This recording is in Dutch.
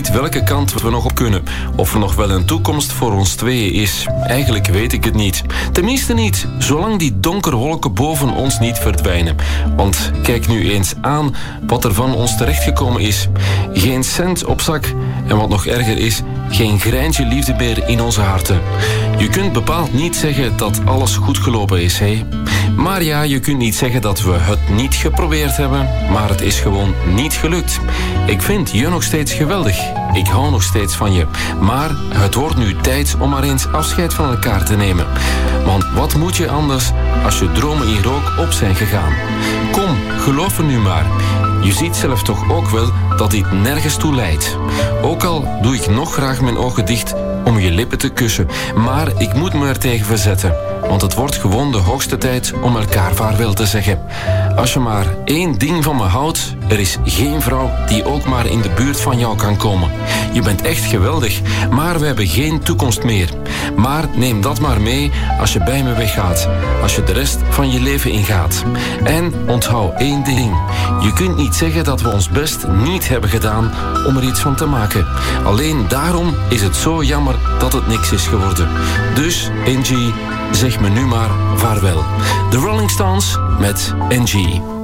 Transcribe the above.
welke kant we nog op kunnen. Of er nog wel een toekomst voor ons tweeën is. Eigenlijk weet ik het niet. Tenminste niet, zolang die donkere wolken boven ons niet verdwijnen. Want kijk nu eens aan wat er van ons terechtgekomen is. Geen cent op zak. En wat nog erger is, geen greintje liefde meer in onze harten. Je kunt bepaald niet zeggen dat alles goed gelopen is, hè? Maar ja, je kunt niet zeggen dat we het niet geprobeerd hebben, maar het is gewoon niet gelukt. Ik vind je nog steeds geweldig. Ik hou nog steeds van je. Maar het wordt nu tijd om maar eens afscheid van elkaar te nemen. Want wat moet je anders als je dromen in rook op zijn gegaan? Kom, geloof er nu maar. Je ziet zelf toch ook wel dat dit nergens toe leidt. Ook al doe ik nog graag mijn ogen dicht om je lippen te kussen. Maar ik moet me er tegen verzetten. Want het wordt gewoon de hoogste tijd om elkaar vaarwel te zeggen. Als je maar één ding van me houdt, er is geen vrouw die ook maar in de buurt van jou kan komen. Je bent echt geweldig, maar we hebben geen toekomst meer. Maar neem dat maar mee als je bij me weggaat. Als je de rest van je leven ingaat. En onthoud één ding. Je kunt niet zeggen dat we ons best niet hebben gedaan om er iets van te maken. Alleen daarom is het zo jammer dat het niks is geworden. Dus, Angie, zeg me nu maar vaarwel. De Rolling Stones met Angie.